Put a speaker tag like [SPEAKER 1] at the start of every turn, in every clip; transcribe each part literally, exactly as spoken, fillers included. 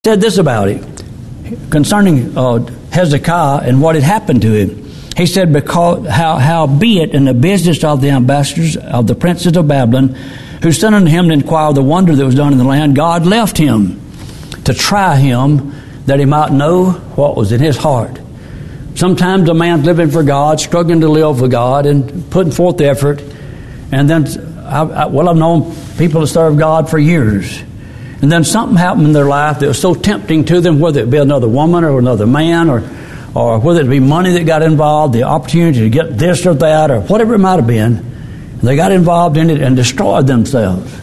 [SPEAKER 1] said this about it concerning uh, Hezekiah and what had happened to him. He said, "Because how how be it in the business of the ambassadors of the princes of Babylon, who sent unto him to inquire the wonder that was done in the land, God left him to try him, that he might know what was in his heart." Sometimes a man's living for God, struggling to live for God, and putting forth the effort, and then, I, I, well, I've known people to serve God for years. And then something happened in their life that was so tempting to them, whether it be another woman or another man, or or whether it be money that got involved, the opportunity to get this or that, or whatever it might have been. They got involved in it and destroyed themselves.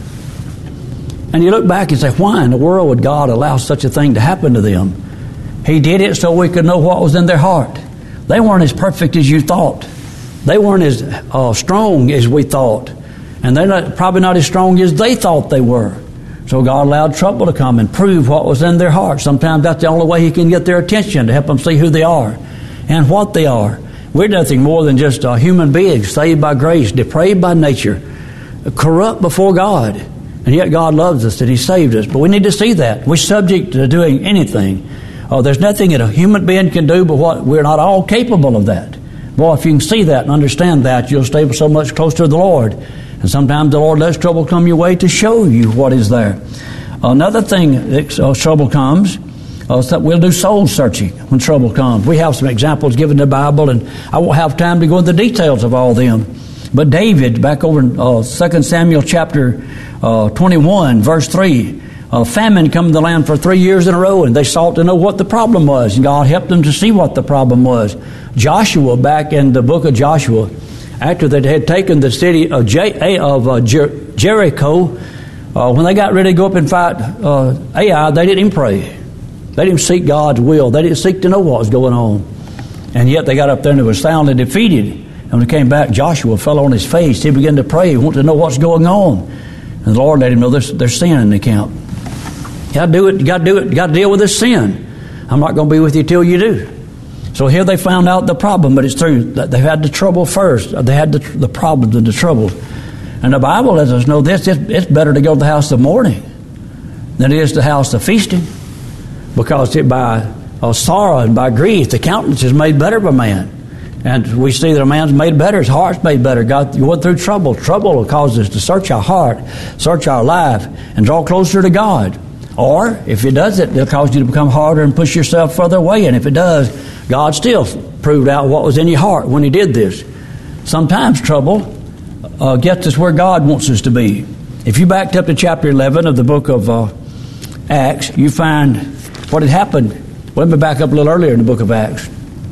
[SPEAKER 1] And you look back and say, why in the world would God allow such a thing to happen to them? He did it so we could know what was in their heart. They weren't as perfect as you thought. They weren't as uh, strong as we thought. And they're not, probably not as strong as they thought they were. So God allowed trouble to come and prove what was in their heart. Sometimes that's the only way He can get their attention, to help them see who they are and what they are. We're nothing more than just uh, human beings, saved by grace, depraved by nature, corrupt before God. And yet God loves us and He saved us. But we need to see that. We're subject to doing anything. Oh, there's nothing that a human being can do, but what we're not all capable of that. Boy, if you can see that and understand that, you'll stay so much closer to the Lord. And sometimes the Lord lets trouble come your way to show you what is there. Another thing that uh, trouble comes, uh, is that we'll do soul searching when trouble comes. We have some examples given in the Bible, and I won't have time to go into the details of all them. But David, back over in uh, Second Samuel chapter uh, twenty-one, verse three, uh, famine come to the land for three years in a row, and they sought to know what the problem was, and God helped them to see what the problem was. Joshua, back in the book of Joshua, after they had taken the city of, J- of uh, Jer- Jericho, uh, when they got ready to go up and fight uh, Ai, they didn't even pray. They didn't seek God's will. They didn't seek to know what was going on. And yet they got up there and they were soundly defeated. And when they came back, Joshua fell on his face. He began to pray. He wanted to know what's going on. And the Lord let him know there's, there's sin in the camp. You got to do it. You got to do it. You got to deal with this sin. I'm not going to be with you till you do. So here they found out the problem, but it's true. They had the trouble first. They had the, the problems and the troubles. And the Bible lets us know this. It's, it's better to go to the house of mourning than it is the house of feasting. Because it, by uh, sorrow and by grief, the countenance is made better by man. And we see that a man's made better, his heart's made better. God, you went through trouble. Trouble will cause us to search our heart, search our life, and draw closer to God. Or, if it doesn't, it'll cause you to become harder and push yourself further away. And if it does, God still proved out what was in your heart when He did this. Sometimes trouble uh, gets us where God wants us to be. If you backed up to chapter eleven of the book of uh, Acts, you find what had happened. Well, let me back up a little earlier in the book of Acts.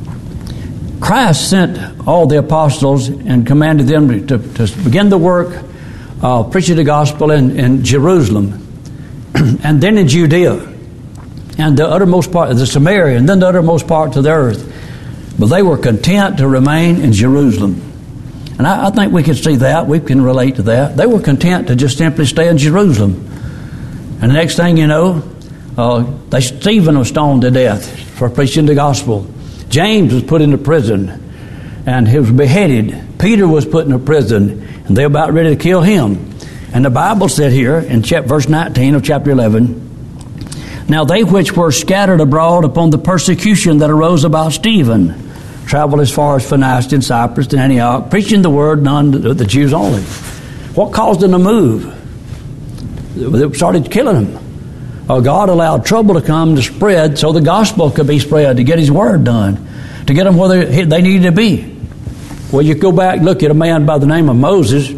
[SPEAKER 1] Christ sent all the apostles and commanded them to, to, to begin the work of preaching the gospel in, in Jerusalem and then in Judea and the uttermost part of the Samaria, and then the uttermost parts of the earth. But they were content to remain in Jerusalem. And I, I think we can see that. We can relate to that. They were content to just simply stay in Jerusalem. And the next thing you know, uh, they, Stephen was stoned to death for preaching the gospel. James was put into prison, and he was beheaded. Peter was put into prison, and they were about ready to kill him. And the Bible said here in verse nineteen of chapter eleven, "Now they which were scattered abroad upon the persecution that arose about Stephen traveled as far as Phoenicia and Cyprus and Antioch, preaching the word none to the Jews only." What caused them to move? They started killing them. Uh, God allowed trouble to come to spread so the gospel could be spread, to get His word done, to get them where they, they needed to be. Well, you go back and look at a man by the name of Moses.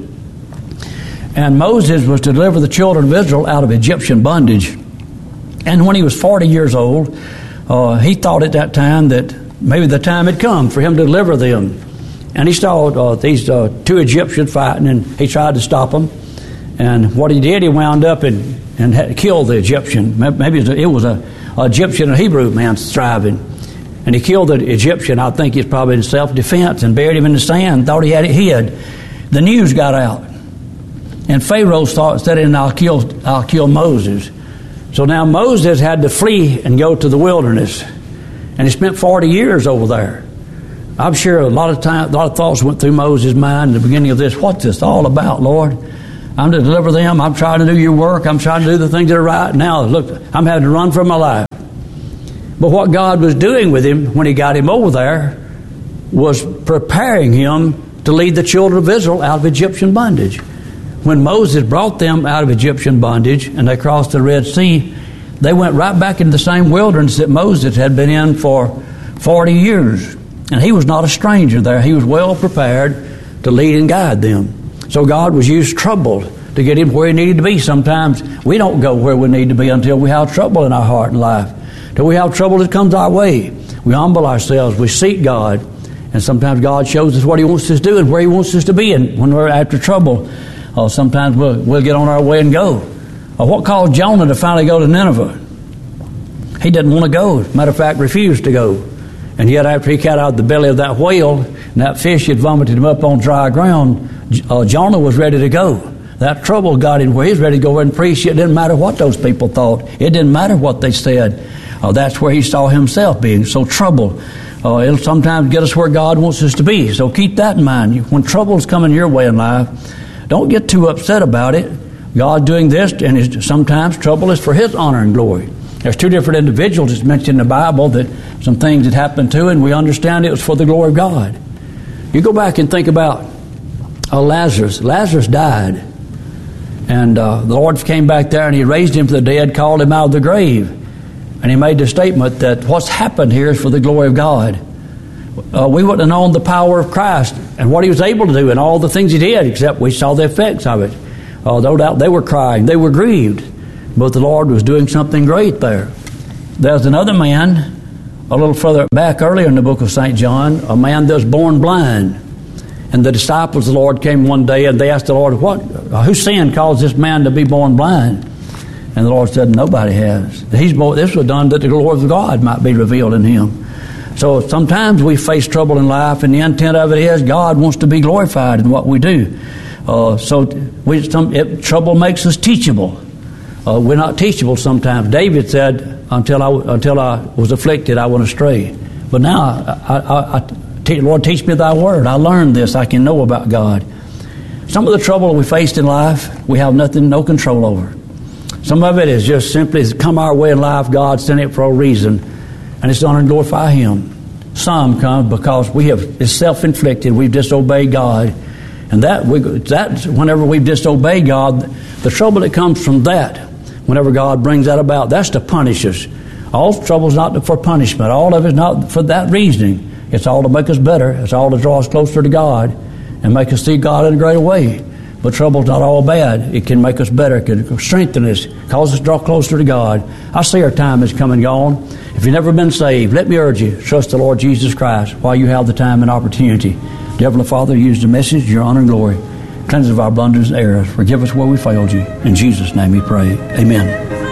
[SPEAKER 1] And Moses was to deliver the children of Israel out of Egyptian bondage. And when he was forty years old, uh, he thought at that time that maybe the time had come for him to deliver them. And he saw uh, these uh, two Egyptians fighting, and he tried to stop them. And what he did, he wound up and, and had killed the Egyptian. Maybe it was a, a Egyptian and Hebrew man striving. And he killed the Egyptian. I think he's probably in self-defense, and buried him in the sand, thought he had it hid. The news got out. And Pharaoh thought, said, and I'll kill, I'll kill Moses. So now Moses had to flee and go to the wilderness. And he spent forty years over there. I'm sure a lot of time, a lot of thoughts went through Moses' mind in the beginning of this. What's this all about, Lord? I'm to deliver them. I'm trying to do your work. I'm trying to do the things that are right. Now, look, I'm having to run for my life. But what God was doing with him when he got him over there was preparing him to lead the children of Israel out of Egyptian bondage. When Moses brought them out of Egyptian bondage and they crossed the Red Sea, they went right back into the same wilderness that Moses had been in for forty years. And he was not a stranger there. He was well prepared to lead and guide them. So God was used trouble to get him where he needed to be. Sometimes we don't go where we need to be until we have trouble in our heart and life. Till we have trouble that comes our way. We humble ourselves. We seek God. And sometimes God shows us what he wants us to do and where he wants us to be. And when we're after trouble, uh, sometimes we'll, we'll get on our way and go. Uh, what caused Jonah to finally go to Nineveh? He didn't want to go. Matter of fact, refused to go. And yet after he got out of the belly of that whale and that fish had vomited him up on dry ground, uh, Jonah was ready to go. That trouble got him where he was ready to go and preach. It didn't matter what those people thought. It didn't matter what they said. Uh, that's where he saw himself being. So trouble, uh, it'll sometimes get us where God wants us to be. So keep that in mind. When trouble's coming your way in life, don't get too upset about it. God's doing this, and it's, sometimes trouble is for his honor and glory. There's two different individuals that's mentioned in the Bible that some things that happened to, and we understand it was for the glory of God. You go back and think about uh, Lazarus. Lazarus died, and uh, the Lord came back there and he raised him from the dead, called him out of the grave. And he made the statement that what's happened here is for the glory of God. Uh, we wouldn't have known the power of Christ and what he was able to do and all the things he did, except we saw the effects of it. Uh, no doubt they were crying, they were grieved, but the Lord was doing something great there. There's another man, a little further back earlier in the book of Saint John, a man that was born blind. And the disciples of the Lord came one day and they asked the Lord, "What? Uh, whose sin caused this man to be born blind?" And the Lord said, "Nobody has. He's born, this was done that the glory of God might be revealed in him." So sometimes we face trouble in life, and the intent of it is God wants to be glorified in what we do. Uh, so we, some, it, trouble makes us teachable. Uh, we're not teachable sometimes. David said, "Until I until I was afflicted, I went astray. But now, I, I, I, te- Lord, teach me Thy word. I learned this. I can know about God." Some of the trouble we faced in life, we have nothing, no control over. Some of it is just simply it's come our way in life. God sent it for a reason, and it's to honor and glorify Him. Some come because we have it's self-inflicted. We've disobeyed God, and that we that whenever we've disobeyed God, the trouble that comes from that, whenever God brings that about, that's to punish us. All trouble is not for punishment. All of it is not for that reasoning. It's all to make us better. It's all to draw us closer to God and make us see God in a greater way. But trouble's not all bad. It can make us better. It can strengthen us, cause us to draw closer to God. I see our time has come and gone. If you've never been saved, let me urge you, trust the Lord Jesus Christ while you have the time and opportunity. Dear Heavenly Father, use the message, your honor and glory. Cleanse us of our blunders and errors. Forgive us where we failed you. In Jesus' name we pray. Amen.